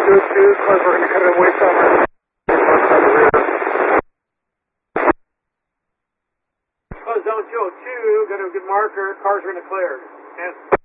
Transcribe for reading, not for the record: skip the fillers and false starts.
202, cars are going to cut it away from. Zone 202, got a good marker, cars are going to clear. And